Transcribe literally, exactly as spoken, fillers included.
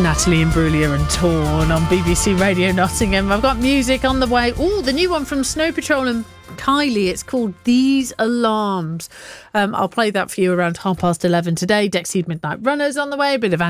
Natalie Imbruglia and Torn on B B C Radio Nottingham. I've got music on the way. Oh, the new one from Snow Patrol and Kylie. It's called These Alarms. Um, I'll play that for you around half past eleven today. Dexys Midnight Runners on the way. A bit of